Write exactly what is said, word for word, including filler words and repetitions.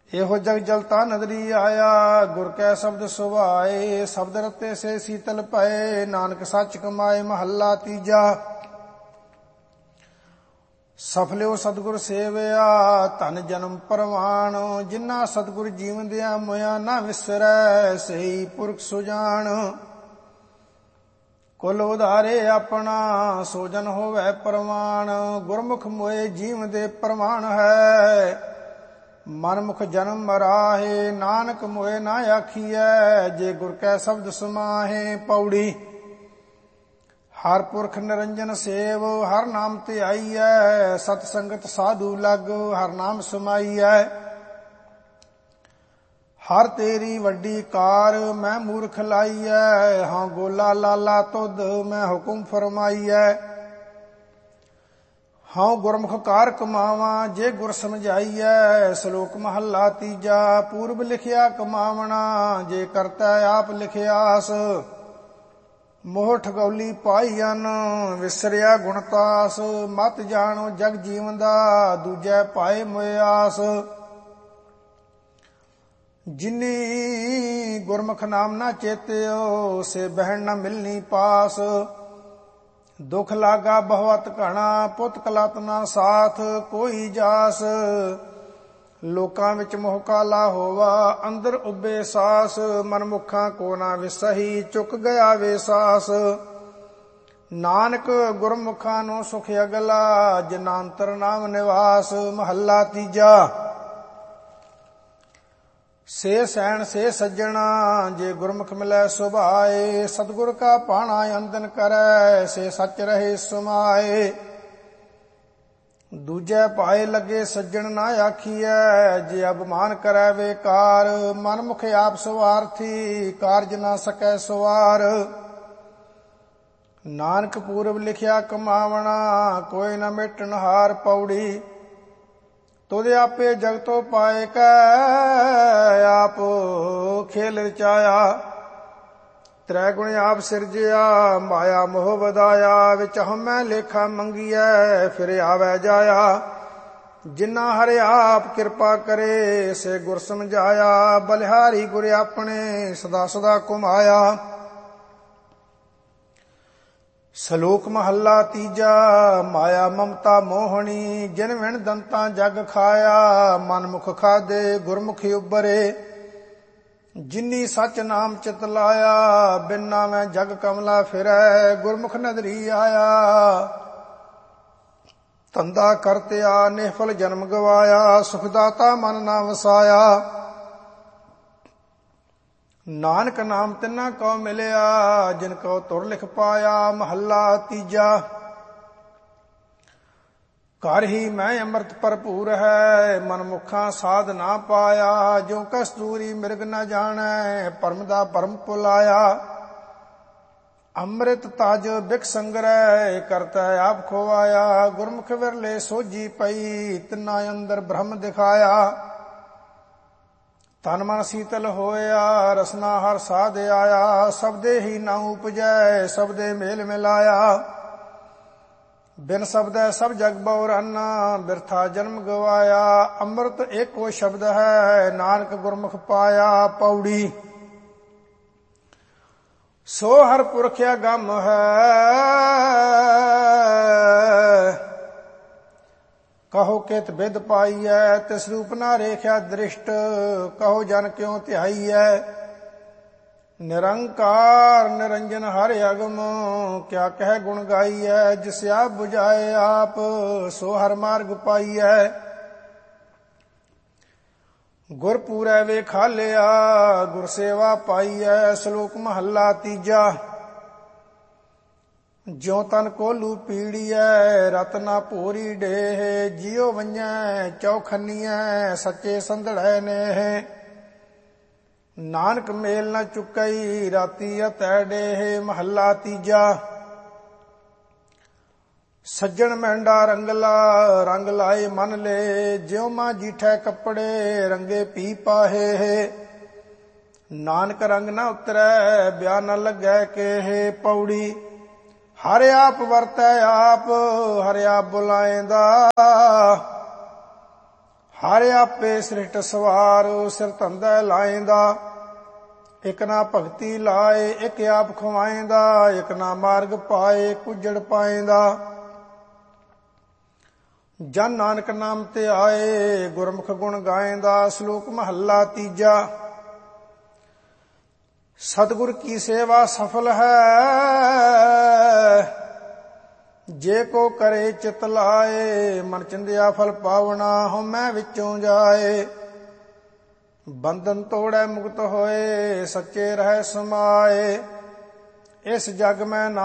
ਇਹੋ ਜਗ ਜਲਤਾ ਨਦਰੀ ਆਇਆ, ਗੁਰ ਕੈ ਸ਼ਬਦ ਸੁਭਾਏ। ਸ਼ਬਦ ਰਤੇ ਸੇ ਸੀਤਲ ਪਏ, ਨਾਨਕ ਸੱਚ ਕਮਾਏ। ਮਹੱਲਾ ਤੀਜਾ। ਸਫਲਿਓ ਸਤਿਗੁਰ ਸੇਵਿਆ, ਧਨ ਜਨਮ ਪਰਵਾਣ। ਜਿਨ੍ਹਾਂ ਸਤਿਗੁਰ ਜੀਵਦਿਆਂ ਮੋਇਆ ਨਾ ਵਿਸਰੈ, ਸਹੀ ਪੁਰਖ ਸੁਜਾਨ। ਕੁਲ ਉਧਾਰੇ ਆਪਣਾ, ਸੋ ਜਨ ਹੋਵੈ ਪ੍ਰਵਾਨ। ਗੁਰਮੁਖ ਮੋਏ ਜੀਵਦੇ ਪ੍ਰਮਾਣ ਹੈ, ਮਨਮੁਖ ਜਨਮ ਮਰਾਹੇ। ਨਾਨਕ ਮੋਏ ਨਾ ਆਖੀਐ, ਜੇ ਗੁਰ ਕੈ ਸ਼ਬਦ ਸਮਾਹੇ। ਪੌੜੀ। ਹਰ ਪੁਰਖ ਨਿਰੰਜਨ ਸੇਵ, ਹਰ ਨਾਮ ਧਿਆਈਐ। ਸਤ ਸੰਗਤ ਸਾਧੂ ਲਗ, ਹਰ ਨਾਮ ਸਮਾਈਐ। ਹਰ ਤੇਰੀ ਵੱਡੀ ਕਾਰ, ਮੈਂ ਮੂਰਖ ਲਾਈਐ। ਹਾਂ ਗੋਲਾ ਲਾਲਾ ਤੁਧ, ਮੈਂ ਹੁਕਮ ਫਰਮਾਈਐ। ਹਾਂ ਗੁਰਮੁਖ ਕਾਰ ਕਮਾਵਾਂ, ਜੇ ਗੁਰ ਸਮਝਾਈਐ। ਸ਼ਲੋਕ ਮਹੱਲਾ ਤੀਜਾ। ਪੂਰਬ ਲਿਖਿਆ ਕਮਾਵਣਾ, ਜੇ ਕਰਤਾ ਆਪ ਲਿਖਿਆਸ। ਮੋਹ ਠਗੌਲੀ ਪਾਈਅਨ, ਵਿਸਰਿਆ ਗੁਣਤਾਸ। ਮਤ ਜਾਣੋ ਜਗ ਜੀਵਨ ਦਾ, ਦੂਜੈ ਪਾਏ ਮੁਆਸ। ਜਿਨੀ ਗੁਰਮੁਖ ਨਾਮ ਨਾ ਚੇਤਿਓ, ਸੇ ਬਹਿਣ ਨਾ ਮਿਲਨੀ ਪਾਸ। ਦੁਖ ਲਾਗਾ ਬਹੁਤ ਘਣਾ, ਪੁੱਤ ਕਲਤ ਨਾ ਸਾਥ ਕੋਈ ਜਾਸ। ਲੋਕਾਂ ਵਿੱਚ ਮੋਹ ਕਾਲਾ ਹੋਵਾ, ਅੰਦਰ ਉਬੇ ਸਾਸ। ਮਨਮੁਖਾਂ ਕੋ ਨਾ ਵਿਸਹੀ, ਚੁੱਕ ਗਿਆ ਵੇ ਸਾਸ। ਨਾਨਕ ਗੁਰਮੁਖਾਂ ਨੂੰ ਸੁਖ ਅਗਲਾ, ਜਿਨ੍ਹਾਂ ਅੰਤਰ ਨਾਮ ਨਿਵਾਸ। ਮਹੱਲਾ ਤੀਜਾ। ਸੇ ਸੈਣ ਸੇ ਸੱਜਣਾ, ਜੇ ਗੁਰਮੁਖ ਮਿਲੈ ਸੁਭਾਏ। ਸਤਿਗੁਰ ਕਾ ਪਾਣਾ ਅੰਦਨ ਕਰੈ, ਸੇ ਸੱਚ ਰਹੇ ਸਮਾਏ। ਦੂਜੈ ਪਾਏ ਲੱਗੇ ਸੱਜਣ ਨਾ ਆਖੀਐ, ਜੇ ਅਭਿਮਾਨ ਕਰੈ ਵੇਕਾਰ। ਮਨਮੁਖ ਆਪ ਸਵਾਰਥੀ, ਕਾਰਜ ਨਾ ਸਕੈ ਸਵਾਰ। ਨਾਨਕ ਪੂਰਬ ਲਿਖਿਆ ਕਮਾਵਣਾ, ਕੋਈ ਨਾ ਮੇਟਣ ਹਾਰ। ਪੌੜੀ। ਤੁਧ ਆਪੇ ਜਗਤੋ ਪਾਏ ਕੈ, ਆਪ ਖੇਲ ਰਚਾਇਆ। ਤ੍ਰੈ ਗੁਣ ਆਪ ਸਿਰਜਿਆ, ਮਾਇਆ ਮੋਹ ਵਧਾਇਆ। ਵਿੱਚ ਹਉਮੈ ਲੇਖਾ ਮੰਗੀਐ, ਫਿਰ ਆਵੈ ਜਾਇਆ। ਜਿਨ੍ਹਾਂ ਹਰਿ ਆਪ ਕਿਰਪਾ ਕਰੇ, ਸੇ ਗੁਰ ਸਮਝਾਇਆ। ਬਲਿਹਾਰੀ ਗੁਰ ਆਪਣੇ, ਸਦਾ ਸਦਾ ਘੁਮਾਇਆ। ਸ਼ਲੋਕ ਮਹੱਲਾ ਤੀਜਾ। ਮਾਇਆ ਮਮਤਾ ਮੋਹਣੀ, ਜਿਨ ਵਿਣ ਦੰਤਾਂ ਜਗ ਖਾਇਆ। ਮਨਮੁਖ ਖਾਦੇ, ਗੁਰਮੁਖ ਉਬਰੇ। ਜਿਨੀ ਸੱਚ ਨਾਮ ਚਿਤ ਲਾਇਆ, ਬਿਨ ਨਾਮੈ ਜਗ ਕਮਲਾ ਫਿਰੈ। ਗੁਰਮੁਖ ਨਦਰੀ ਆਇਆ, ਧੰਦਾ ਕਰਤਿਆ। ਨਿਹਫਲ ਜਨਮ ਗਵਾਇਆ, ਸੁਖਦਾਤਾ ਮਨ ਨਾ ਵਸਾਇਆ। ਨਾਨਕ ਨਾਮ ਤਿੰਨਾ ਕਉ ਮਿਲਿਆ, ਜਿਨ ਕਉ ਤੁਰ ਲਿਖ ਪਾਇਆ। ਮਹੱਲਾ ਤੀਜਾ। ਘਰ ਹੀ ਮੈਂ ਅੰਮ੍ਰਿਤ ਭਰਪੂਰ ਹੈ, ਮਨਮੁਖਾਂ ਸਾਧ ਨਾ ਪਾਇਆ। ਜੋ ਕਸਤੂਰੀ ਮਿਰਗ ਨ ਜਾਣੈ, ਭਰਮ ਦਾ ਭਰਮ ਭੁਲਾਇਆ। ਅੰਮ੍ਰਿਤ ਤਜ ਬਿਖ ਸੰਗਰੈ, ਕਰਤਾ ਆਪ ਖੋਵਾਇਆ। ਗੁਰਮੁਖ ਵਿਰਲੇ ਸੋਝੀ ਪਈ, ਤਿੰਨਾ ਅੰਦਰ ਬ੍ਰਹਮ ਦਿਖਾਇਆ। ਤਨ ਮਨ ਸੀਤਲ ਹੋਇਆ, ਰਸਨਾ ਹਰ ਸਾਧ ਆਇਆ। ਸਬਦੇ ਹੀ ਨਾ ਉਪਜੈ, ਸਬਦੇ ਮੇਲ ਮਿਲਾਇਆ। ਬਿਨ ਸ਼ਬਦੈ ਸਭ ਜਗ ਬਉਰਾਨਾ, ਬਿਰਥਾ ਜਨਮ ਗਵਾਇਆ। ਅੰਮ੍ਰਿਤ ਏਕੋ ਸ਼ਬਦ ਹੈ, ਨਾਨਕ ਗੁਰਮੁਖ ਪਾਇਆ। ਪੌੜੀ। ਸੋ ਹਰ ਪੁਰਖ ਅਗੰਮ ਹੈ, ਕਹੋ ਕਿਤ ਬਿਦ ਪਾਈਐ। ਤਿਸ ਰੂਪ ਨਾ ਰੇਖਿਆ ਦ੍ਰਿਸ਼ਟ, ਕਹੋ ਜਨ ਕਿਉ ਧਿਆਈਐ। ਨਿਰੰਕਾਰ ਨਿਰੰਜਨ ਹਰਿ ਅਗਮ, ਕਿਆ ਕਹਿ ਗੁਣ ਗਾਈਐ। ਜਿਸ ਆਪ ਬੁਝਾਏ ਆਪ, ਸੋ ਹਰ ਮਾਰਗ ਪਾਈਐ। ਗੁਰ ਪੂਰੈ ਵੇਖਾਲਿਆ, ਗੁਰ ਸੇਵਾ ਪਾਈਐ। ਸ਼ਲੋਕ ਮਹੱਲਾ ਤੀਜਾ। ਜਿਉ ਤਨ ਕੋਲੂ ਪੀੜੀਐ, ਰਤ ਨਾ ਭੋਰੀ ਡੇਹ। ਜਿਉ ਵੰਜੈ ਚੌਖੰਨੀਐ, ਸੱਚੇ ਸੰਧੜੈ ਨੇਹ। ਨਾਨਕ ਮੇਲ ਨ ਚੁਕਈ, ਰਾਤੀ ਅਤੈ ਡੇਹ। ਮਹੱਲਾ ਤੀਜਾ। ਸੱਜਣ ਮਹਿੰਡਾ ਰੰਗਲਾ, ਰੰਗ ਲਾਏ ਮਨ ਲੈ। ਜਿਉ ਮਾਂ ਜੀਠੈ ਕੱਪੜੇ, ਰੰਗੇ ਪੀ ਪਾਹੇ। ਨਾਨਕ ਰੰਗ ਨ ਉਤਰੈ, ਬਿਆ ਨ ਲੱਗੈ ਕੇਹ। ਪੌੜੀ। ਹਰਿ ਆਪ ਵਰਤੈ ਆਪ, ਹਰਿ ਆਪ ਬੁਲਾਏਂਦਾ। ਹਰਿ ਆਪੇ ਸ੍ਰਿਸ਼ਟ ਸਵਾਰ ਸਿਰ ਧੰਦਾ ਲਾਏਂਦਾ। ਇਕ ਨਾ ਭਗਤੀ ਲਾਏ ਇਕ ਆਪ ਖਵਾਏਂਦਾ। ਇਕ ਨਾ ਮਾਰਗ ਪਾਏ ਕੁਜੜ ਪਾਏਂਦਾ। ਜਨ ਨਾਨਕ ਨਾਮ ਤੇ ਆਏ ਗੁਰਮੁਖ ਗੁਣ ਗਾਏਂਦਾ। ਸ਼ਲੋਕ ਮਹੱਲਾ ਤੀਜਾ। ਸਤਿਗੁਰ ਕੀ ਸੇਵਾ ਸਫਲ ਹੈ ਜੇ ਕੋ ਕਰੇ ਚਿਤ ਲਾਏ। ਮਨ ਚਿੰਦਿਆ ਫਲ ਪਾਵਣਾ ਹਉਮੈ ਵਿੱਚੋਂ ਜਾਏ। ਬੰਧਨ ਤੋੜੈ ਮੁਕਤ ਹੋਏ ਸੱਚੇ ਰਹਿ ਸਮਾਏ। ਇਸ ਜਗ ਮੈਂ